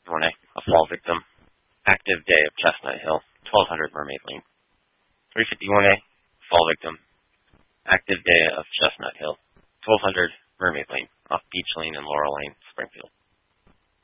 351A, a fall victim. Active day of Chestnut Hill, 1200 Mermaid Lane. 351A, fall victim. Active day of Chestnut Hill, 1200 Mermaid Lane, off Beach Lane and Laurel Lane.